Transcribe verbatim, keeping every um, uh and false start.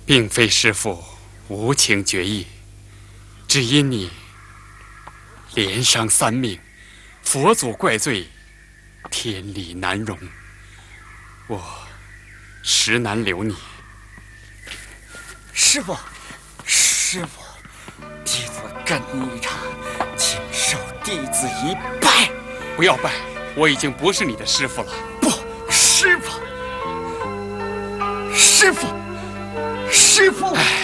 并非师父无情决意，只因你连伤三命，佛祖怪罪，天理难容，我实难留你。 师父，师父，弟子跟你茶，请受弟子一拜。 不要拜，我已经不是你的师父了。 不，师父，师父，师父。